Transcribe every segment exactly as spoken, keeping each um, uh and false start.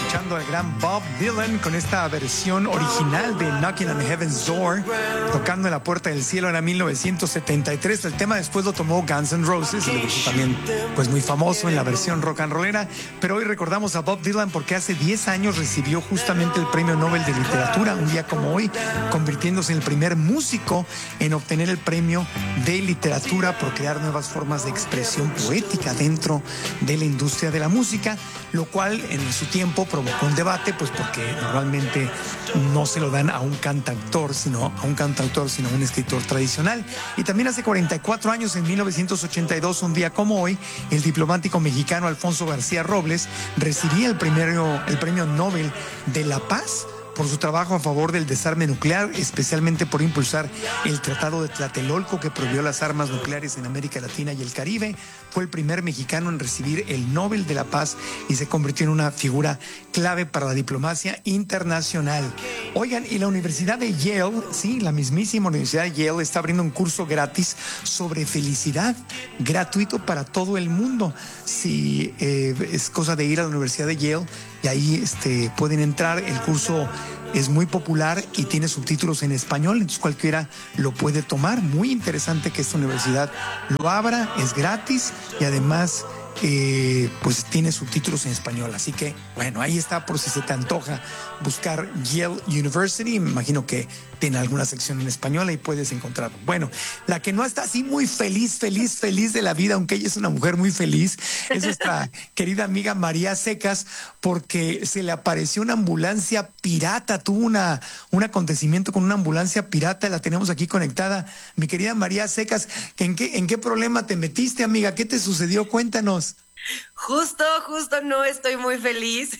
escuchando al gran Bob Dylan con esta versión original de Knocking on Heaven's Door, tocando en la puerta del cielo. Era mil novecientos setenta y tres. El tema después lo tomó Guns N' Roses y lo hizo también pues muy famoso en la versión rock and rollera. Pero hoy recordamos a Bob Dylan porque hace diez años recibió justamente el Premio Nobel de Literatura, un día como hoy, convirtiéndose en el primer músico en obtener el premio de literatura por crear nuevas formas de expresión poética dentro de la industria de la música, lo cual en su tiempo provocó un debate, pues porque normalmente no se lo dan a un cantautor, sino a un cantautor, sino a un escritor tradicional. Y también hace cuarenta y cuatro años, en mil novecientos ochenta y dos, un día como hoy, el diplomático mexicano Alfonso García Robles recibía el premio, el premio Nobel de la Paz por su trabajo a favor del desarme nuclear, especialmente por impulsar el Tratado de Tlatelolco que prohibió las armas nucleares en América Latina y el Caribe. Fue el primer mexicano en recibir el Nobel de la Paz y se convirtió en una figura clave para la diplomacia internacional. Oigan, y la Universidad de Yale, sí, la mismísima Universidad de Yale está abriendo un curso gratis sobre felicidad, gratuito para todo el mundo. Si eh, es cosa de ir a la Universidad de Yale, y ahí este, pueden entrar. El curso es muy popular y tiene subtítulos en español, entonces cualquiera lo puede tomar. Muy interesante que esta universidad lo abra, es gratis y además eh, pues tiene subtítulos en español. Así que bueno, ahí está por si se te antoja buscar Yale University. Me imagino que tiene alguna sección en español y puedes encontrarlo. Bueno, la que no está así muy feliz, feliz, feliz de la vida, aunque ella es una mujer muy feliz, es nuestra querida amiga María Secas, porque se le apareció una ambulancia pirata. Tuvo una, un acontecimiento con una ambulancia pirata. La tenemos aquí conectada. Mi querida María Secas, ¿en qué, en qué problema te metiste, amiga? ¿Qué te sucedió? Cuéntanos. Justo, justo no estoy muy feliz.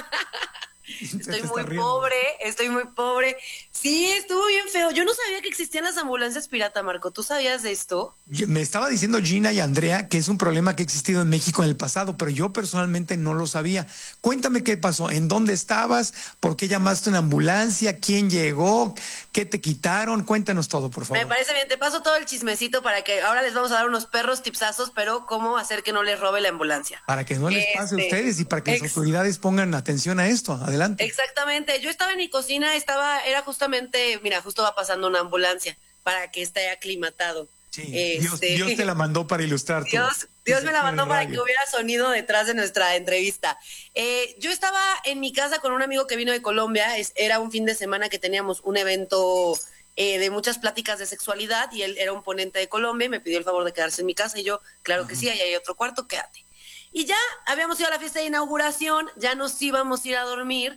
Estoy muy pobre, estoy muy pobre. Sí, estuvo bien feo. Yo no sabía que existían las ambulancias pirata, Marco. ¿Tú sabías de esto? Me estaba diciendo Gina y Andrea que es un problema que ha existido en México en el pasado, pero yo personalmente no lo sabía. Cuéntame qué pasó, en dónde estabas, por qué llamaste a una ambulancia, quién llegó, qué te quitaron. Cuéntanos todo, por favor. Me parece bien, te paso todo el chismecito para que ahora les vamos a dar unos perros tipsazos, pero cómo hacer que no les robe la ambulancia. Para que no les este, pase a ustedes y para que ex- las autoridades pongan atención a esto. Adelante. Exactamente, yo estaba en mi cocina, estaba, era justamente, mira, justo va pasando una ambulancia para que esté aclimatado. Sí, Este, Dios, Dios te la mandó para ilustrar. Dios, Dios me la mandó para que hubiera sonido detrás de nuestra entrevista. Eh, yo estaba en mi casa con un amigo que vino de Colombia, es, era un fin de semana que teníamos un evento eh, de muchas pláticas de sexualidad y él era un ponente de Colombia y me pidió el favor de quedarse en mi casa y yo, claro que sí, ahí hay otro cuarto, quédate. Y ya habíamos ido a la fiesta de inauguración, ya nos íbamos a ir a dormir.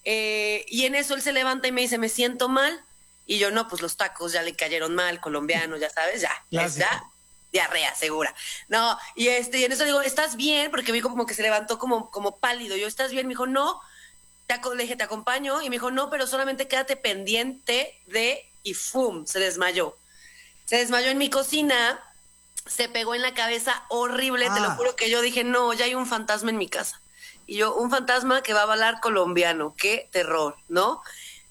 Eh, y en eso él se levanta y me dice, me siento mal. Y yo, no, pues los tacos ya le cayeron mal, colombiano, ya sabes, ya, es ya, diarrea, segura. No, y este, y en eso le digo, ¿estás bien? Porque me dijo como que se levantó como, como pálido. Yo, ¿estás bien? Me dijo, no, te, le dije, te acompaño. Y me dijo, no, pero solamente quédate pendiente de, y ¡fum! Se desmayó. Se desmayó en mi cocina, se pegó en la cabeza horrible, ah. Te lo juro que yo dije, no, ya hay un fantasma en mi casa. Y yo, un fantasma que va a bailar colombiano, qué terror, ¿no?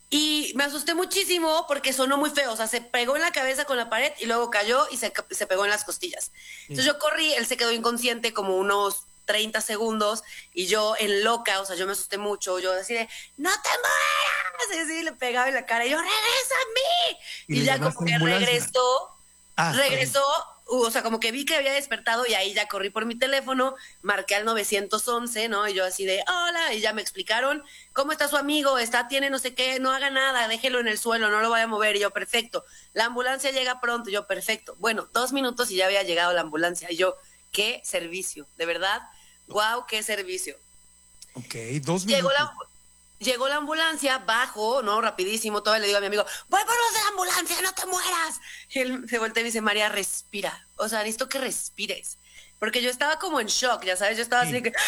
Y me asusté muchísimo porque sonó muy feo, o sea, se pegó en la cabeza con la pared y luego cayó y se, se pegó en las costillas. Entonces yo corrí, él se quedó inconsciente como unos treinta segundos y yo en loca, o sea, yo me asusté mucho, yo así de, ¡no te mueras! Y así le pegaba en la cara y yo, ¡regresa a mí! Y, y ya como que regresó, ah, regresó... o sea, como que vi que había despertado y ahí ya corrí por mi teléfono, marqué al nueve once, ¿no? Y yo así de, hola, y ya me explicaron, ¿cómo está su amigo? Está, tiene no sé qué, no haga nada, déjelo en el suelo, no lo vaya a mover. Y yo, perfecto. La ambulancia llega pronto. Y yo, perfecto. Bueno, dos minutos y ya había llegado la ambulancia. Y yo, qué servicio, de verdad, guau, qué servicio. Ok, dos minutos. Llegó la Llegó la ambulancia, bajo, ¿no? Rapidísimo, todavía le digo a mi amigo, voy por los de la ambulancia, no te mueras. Y él se voltea y me dice, María, respira. O sea, necesito que respires. Porque yo estaba como en shock, ya sabes, yo estaba sí. así de que...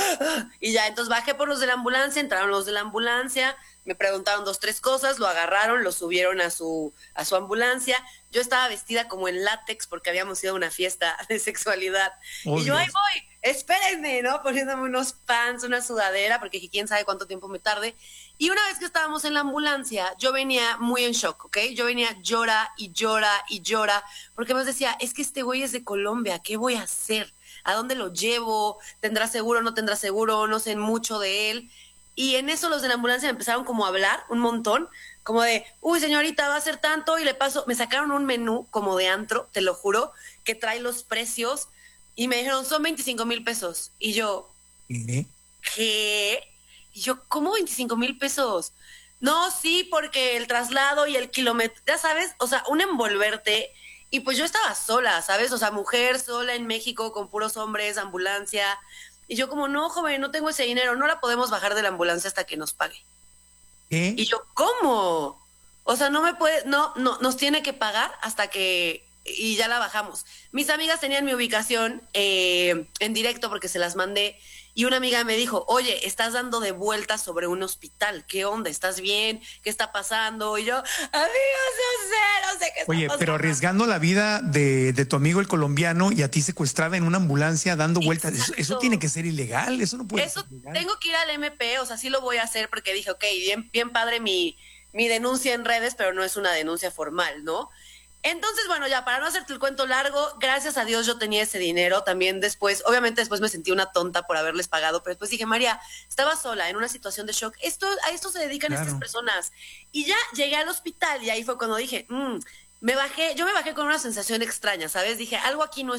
Y ya, entonces bajé por los de la ambulancia, entraron los de la ambulancia, me preguntaron dos, tres cosas, lo agarraron, lo subieron a su, a su ambulancia. Yo estaba vestida como en látex porque habíamos ido a una fiesta de sexualidad. Oh, y yo, Dios. Ahí voy, espérenme, ¿no? Poniéndome unos pants, una sudadera, porque quién sabe cuánto tiempo me tarde. Y una vez que estábamos en la ambulancia, yo venía muy en shock, ¿ok? Yo venía llora y llora y llora, porque me decía, es que este güey es de Colombia, ¿qué voy a hacer? ¿A dónde lo llevo? ¿Tendrá seguro, no tendrá seguro? No sé mucho de él. y en eso los de la ambulancia me empezaron como a hablar un montón, como de, uy, señorita, va a ser tanto, y le paso, me sacaron un menú como de antro, te lo juro, que trae los precios, y me dijeron, son veinticinco mil pesos. Y yo, ¿Eh? ¿qué? Y yo, ¿cómo veinticinco mil pesos? No, sí, porque el traslado y el kilómetro, ya sabes, o sea, un envolverte. Y pues yo estaba sola, ¿sabes? O sea, mujer sola en México con puros hombres, ambulancia. Y yo como, no, joven, no tengo ese dinero, no la podemos bajar de la ambulancia hasta que nos pague. ¿Eh? Y yo, ¿cómo? O sea, no me puede, no, no, nos tiene que pagar hasta que, y ya la bajamos. Mis amigas tenían mi ubicación eh, en directo porque se las mandé, y una amiga me dijo, oye, estás dando de vueltas sobre un hospital, ¿qué onda? ¿Estás bien? ¿Qué está pasando? Y yo, amigos, no sé, no sé qué está Oye, pasando. pero arriesgando la vida de, de tu amigo el colombiano y a ti secuestrada en una ambulancia dando vueltas, eso, eso tiene que ser ilegal, eso no puede Eso ser legal. tengo que ir al M P, o sea, sí lo voy a hacer porque dije, ok, bien, bien padre mi, mi denuncia en redes, pero no es una denuncia formal, ¿no? Entonces, bueno, ya para no hacerte el cuento largo, gracias a Dios yo tenía ese dinero. También después, obviamente después me sentí una tonta por haberles pagado, pero después dije, María, estaba sola en una situación de shock. Esto, a esto se dedican Claro. estas personas. Y ya llegué al hospital y ahí fue cuando dije, mm, me bajé, yo me bajé con una sensación extraña, ¿sabes? Dije, algo aquí no